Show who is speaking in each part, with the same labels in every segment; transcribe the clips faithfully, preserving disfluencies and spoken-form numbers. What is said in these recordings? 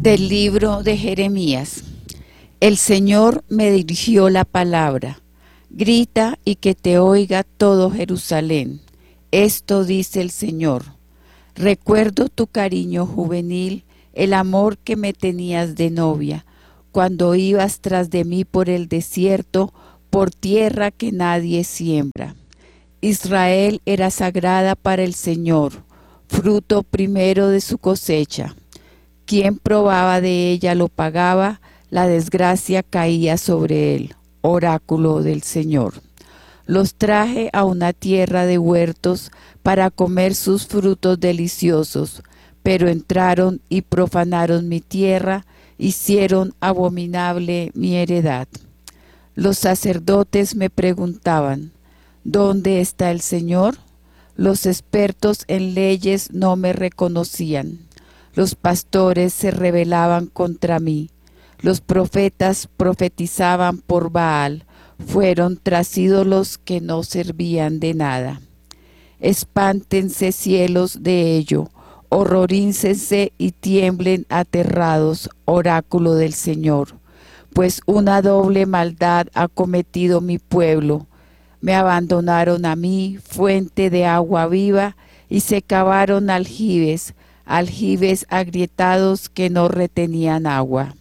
Speaker 1: Del libro de Jeremías. El Señor me dirigió la palabra. Grita y que te oiga todo Jerusalén. Esto dice el Señor. Recuerdo tu cariño juvenil, el amor que me tenías de novia, cuando ibas tras de mí por el desierto, por tierra que nadie siembra. Israel era sagrada para el Señor, fruto primero de su cosecha. Quien probaba de ella lo pagaba, la desgracia caía sobre él. Oráculo del Señor. Los traje a una tierra de huertos para comer sus frutos deliciosos, pero entraron y profanaron mi tierra, hicieron abominable mi heredad. Los sacerdotes me preguntaban, ¿dónde está el Señor? Los expertos en leyes no me reconocían. Los pastores se rebelaban contra mí. Los profetas profetizaban por Baal. Fueron tras ídolos que no servían de nada. Espántense cielos de ello, horrorícense y tiemblen aterrados, oráculo del Señor. Pues una doble maldad ha cometido mi pueblo. Me abandonaron a mí, fuente de agua viva, y se cavaron aljibes, aljibes agrietados que no retenían agua.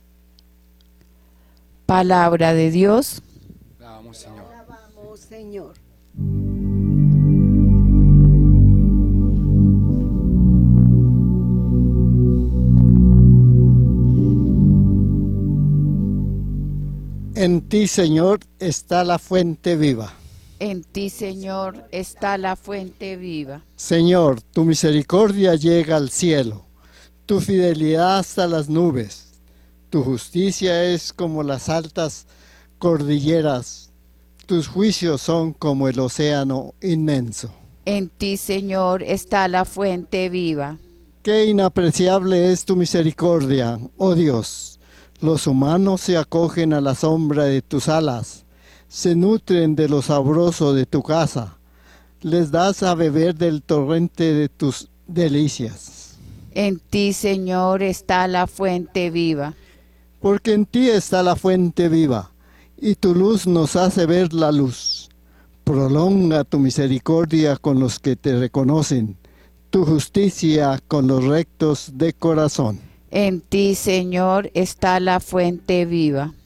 Speaker 1: Palabra de Dios.
Speaker 2: Alabamos, Señor.
Speaker 3: Alabamos, Señor.
Speaker 4: En ti, Señor, está la fuente viva.
Speaker 1: En ti, Señor, está la fuente viva.
Speaker 4: Señor, tu misericordia llega al cielo, tu fidelidad hasta las nubes. Tu justicia es como las altas cordilleras, tus juicios son como el océano inmenso.
Speaker 1: En ti, Señor, está la fuente viva.
Speaker 4: Qué inapreciable es tu misericordia, oh Dios. Los humanos se acogen a la sombra de tus alas, se nutren de lo sabroso de tu casa, les das a beber del torrente de tus delicias.
Speaker 1: En ti, Señor, está la fuente viva.
Speaker 4: Porque en ti está la fuente viva, y tu luz nos hace ver la luz. Prolonga tu misericordia con los que te reconocen, tu justicia con los rectos de corazón.
Speaker 1: En ti, Señor, está la fuente viva.